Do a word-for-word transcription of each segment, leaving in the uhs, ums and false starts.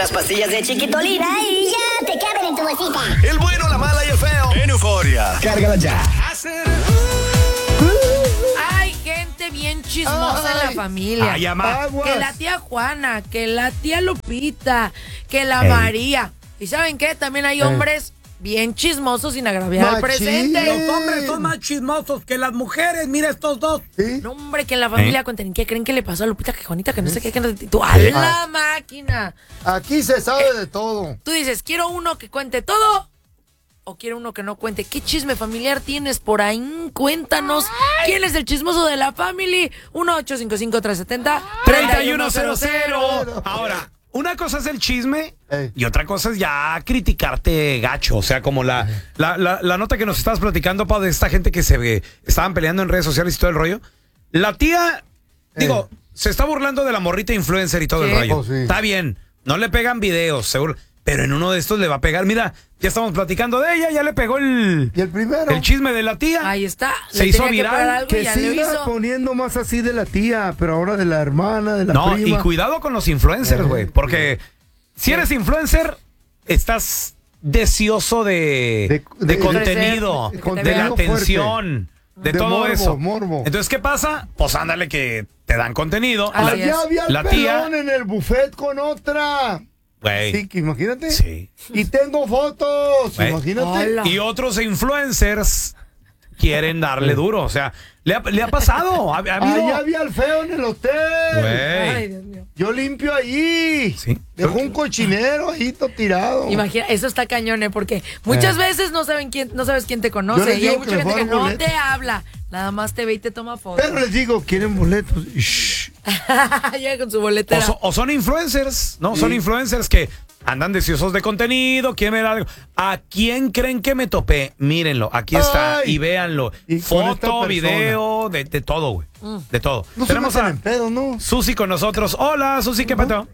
unas pastillas de Chiquitolina y ya te caben en tu bolsita. El bueno, la mala y el feo. En Euforia. Cárgala ya. Hay gente bien chismosa Ay. en la familia. Ay, ama. Que la tía Juana, que la tía Lupita, que la Ey. María. ¿Y saben qué? También hay hombres bien chismosos sin agraviar al presente. Los hombres son más chismosos que las mujeres. Mira estos dos. ¿Sí? No, hombre, que en la familia ¿Eh? cuenten. ¿Qué creen que le pasó a Lupita? Que Juanita, que no sé qué. Que no... Tú, a ¿Eh? la máquina. Aquí se sabe eh, de todo. Tú dices, quiero uno que cuente todo. ¿O quiere uno que no cuente? ¿Qué chisme familiar tienes por ahí? Cuéntanos. Ay. ¿Quién es el chismoso de la family? uno ocho cinco cinco, tres siete cero, tres uno cero cero. Ahora, una cosa es el chisme Ey. y otra cosa es ya criticarte gacho. O sea, como la, la, la, la nota que nos estabas platicando, Pau, de esta gente que se ve, estaban peleando en redes sociales y todo el rollo. La tía, Ey. digo, se está burlando de la morrita influencer y todo ¿Qué? el rollo. Oh, sí. Está bien, no le pegan videos, seguro. Pero en uno de estos le va a pegar. Mira, ya estamos platicando de ella, ya le pegó el... ¿Y el primero? El chisme de la tía. Ahí está. Se le hizo viral. Que, que siga poniendo más así de la tía, pero ahora de la hermana, de la no, prima. Y cuidado con los influencers, güey. Eh, porque si eres influencer, estás deseoso de, de, de, de contenido, de, de, de la atención, fuerte. de, de todo morbo, eso. Morbo. Entonces, ¿qué pasa? Pues ándale que te dan contenido. Allá la, había el la pelón tía en el buffet con otra. Wey. Sí, que imagínate. Sí. Y tengo fotos, wey. Imagínate. Hola. Y otros influencers quieren darle duro, o sea, le ha, le ha pasado. Ha, ha habido... Allá había el feo en el hotel. Ay, Dios mío. Yo limpio ahí. Sí. Dejó un cochinero ahí todo tirado. Imagina, eso está cañón, ¿eh? Porque muchas eh. veces no saben quién, no sabes quién te conoce. Y hay mucha que gente que no boletos. te habla. Nada más te ve y te toma fotos. Pero les digo, quieren boletos. Llega con su boletera. O, so, o son influencers, ¿no? Sí. Son influencers que andan deseosos de contenido, quieren ver algo. ¿A quién creen que me topé? Mírenlo, aquí está. Ay. Y véanlo. ¿Y foto, video, de, de todo, güey. Mm. De todo. No Tenemos a pedo, ¿no? Susi con nosotros. Hola, Susi, ¿qué uh-huh. pasó?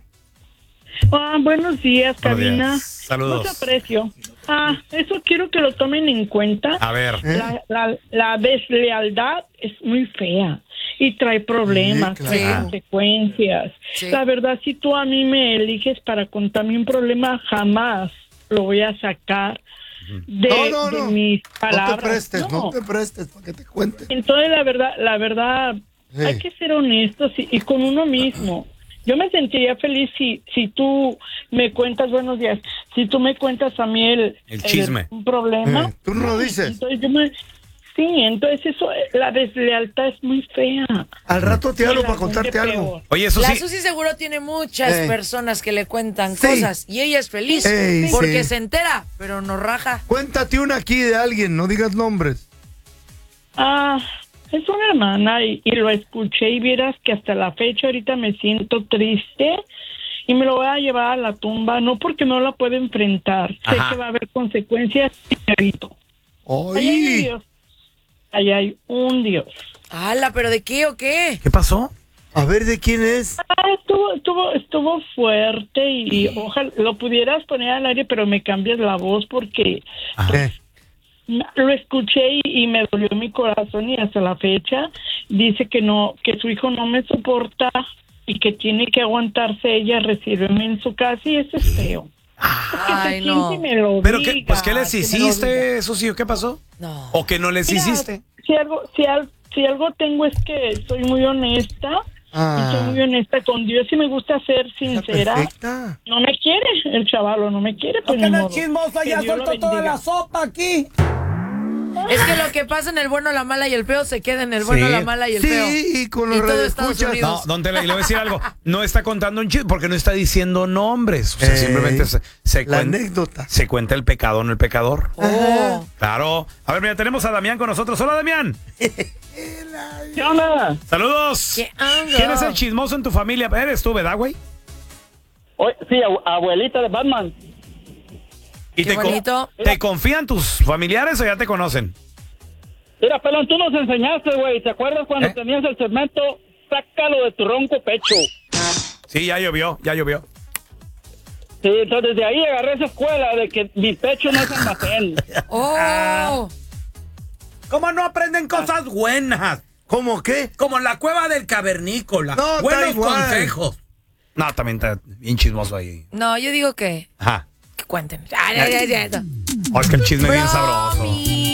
Ah, buenos días, cabina. Buenos días. Saludos. Mucho aprecio. Ah, eso quiero que lo tomen en cuenta. A ver. ¿Eh? La, la, la deslealtad es muy fea y trae problemas, sí, claro. trae consecuencias. Sí. La verdad, si tú a mí me eliges para contarme un problema, jamás lo voy a sacar de, no, no, de no. mis palabras. No te prestes, no, no te prestes para que te cuente. Entonces, la verdad, la verdad, sí. hay que ser honestos y, y con uno mismo. Yo me sentiría feliz si si tú me cuentas, buenos días, si tú me cuentas a mí el, el chisme, el, un problema. Eh, tú no lo dices. Entonces yo me, sí, entonces eso, la deslealtad es muy fea. Al rato te hablo para contarte algo. Oye, Susi. La Susi seguro tiene muchas Ey. personas que le cuentan sí. cosas y ella es feliz Ey, porque sí. se entera, pero no raja. Cuéntate una aquí de alguien, no digas nombres. Ah... Es una hermana y, y lo escuché y vieras que hasta la fecha ahorita me siento triste y me lo voy a llevar a la tumba, no porque no la puedo enfrentar. Ajá. Sé que va a haber consecuencias y grito. Ahí hay Dios. Ahí hay un Dios. ¡Hala! ¿Pero de qué o qué? ¿Qué pasó? A ver, ¿de quién es? Ah, estuvo, estuvo, estuvo fuerte y, y ojalá lo pudieras poner al aire, pero me cambias la voz porque... Ajá. Lo escuché y, y me dolió mi corazón y hasta la fecha dice que no, que su hijo no me soporta y que tiene que aguantarse ella, recibirme en su casa y eso es feo. Ay, no. Me lo Pero diga, qué, pues qué les hiciste, Susi, ¿qué pasó? No. ¿O qué no les Mira, hiciste? Si algo, si, al, si algo tengo es que soy muy honesta. Ah. Y soy muy honesta con Dios y me gusta ser sincera. Perfecta. No me quiere, el chavalo no me quiere. Pues ¿Por qué no es chismosa? Ya soltó toda la sopa aquí. Es que lo que pasa en el bueno, la mala y el feo se queda en el bueno, sí. la mala y el sí, feo. Sí, y con los radioescuchas. No, don Tela, y le voy a decir algo. No está contando un chiste porque no está diciendo nombres. O sea, Ey, simplemente se, se, la cuenta, anécdota. se cuenta el pecado, no el pecador. Oh. Claro. A ver, mira, tenemos a Damián con nosotros. Hola, Damián. ¿Qué onda? Saludos. ¿Qué onda? ¿Quién es el chismoso en tu familia? Eres tú, ¿verdad, güey? Sí, abuelita de Batman. ¿Y te, bonito. Con, te confían tus familiares o ya te conocen? Mira, pelón, tú nos enseñaste, güey. ¿Te acuerdas cuando ¿Eh? tenías el segmento? Sácalo de tu ronco pecho. Sí, ya llovió, ya llovió. Sí, entonces de ahí agarré esa escuela de que mi pecho no es almacén. ¡Oh! ¿Cómo no aprenden cosas buenas? ¿Cómo qué? Como la cueva del cavernícola. No, buenos igual. consejos. No, también está bien chismoso ahí. No, yo digo que, Ajá. que cuenten. Ay, ay, ay, ay, no. Oh, es que el chisme es bien sabroso. Bromi.